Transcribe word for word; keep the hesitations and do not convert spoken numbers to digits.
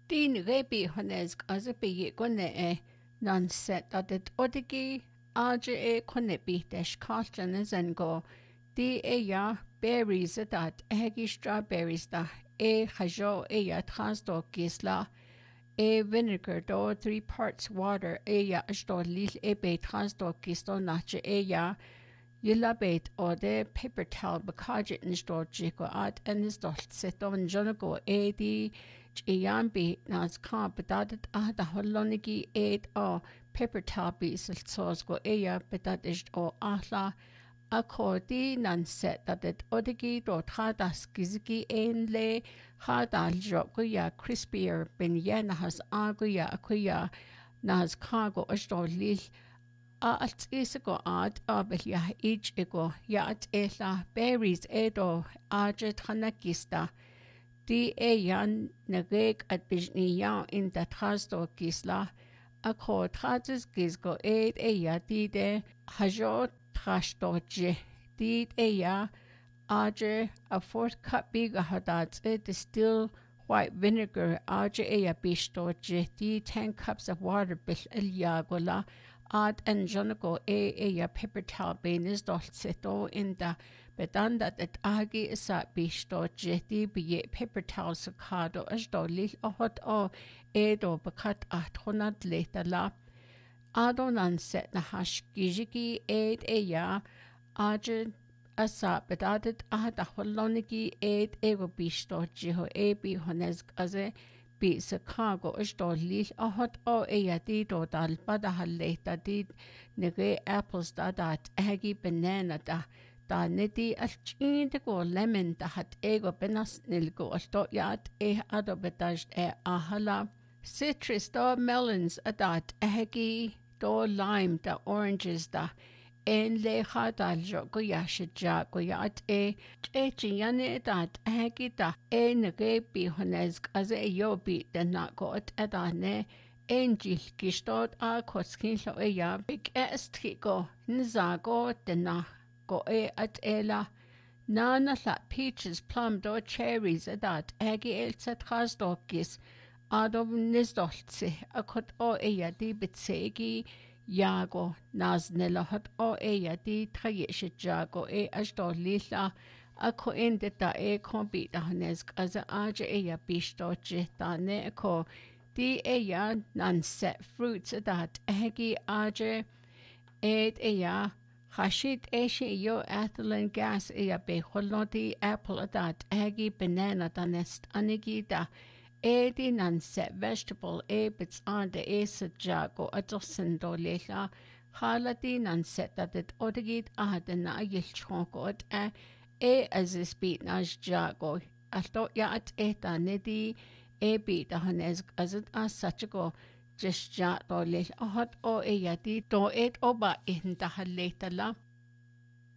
Din rebi honesk as a be gone e non set that it odigi aje e konebi desh carton and go di e ya berries that hegi strawberries da e hajo e ya transdo gisla e vinegar do three parts water e ya sto lil e be transdo gisto nache e ya Yilla bait or de paper towel bakajet in store jiko at and is dot set on jonago e di Iambi nas ka betadet ah da holonigi eight or paper towel be sauce go eya betadist or ahla accordi nan set that it odigi do tradas gizigi ein le hadal jokuya crispier ben yen has aguya akuya nas cargo astor lil a at isigo ad abelya each ego ya at ela berries edo aje tranakista Di e yan nagek at bijni yan in the trasto gisla a ko tratis gisgo eid e ya di de hajo trasto je di e ya aje a fourth cup biga hadat e distill white vinegar aje e ya bisto je di ten cups of water bil el yagola ad and jonago e e ya pepper towel benis dol seto in the Bedan that it agi is a bisto jetty be paper towel sacado as dolly a hot o edo bakat at honad later la adonan set na hash gijiki aid a ya ajen asa bedadet a da holoniki aid ego bisto jiho e bi hones aze bi sacago as dolly a hot o e ya dido dal bada later did nege apples da dat agi banana da Da nidi alchin de go lemon da hat ego benas nilgo alto yat e ado betaj e ahala. Citrus da melons adat ehegi do lime da oranges da en le hadal jo go yashja go yat e e chiane dat ehegi da e nege bi honezg as e yobi da na go at adane Angel gistot a koskin lo e ya big estrigo nzago de na go e at ela nana la peaches plum do cherries adat egi elsa trasdokis adov nisdoltse akot o e ya di bitsegi yago naznela hat o e ya di trayesh jago e asdo lila ako ende da e kombi da hanesk as aje e ya bistoche da ne ko di e ya nan set fruits adat egi aje ed e ya Hashit eshe yo ethylene gas ea be holnoti apple adat agi banana da nest anigi da edi nan set vegetable e bits on de esa jago adosen do lecha halati nan set that it odigit ahadena yilchonko at e e as is beat nas jago alto ya at eta nedi e beat da hanes as it as such a go just ja do lech hot o e ya di do et oba in da haleta la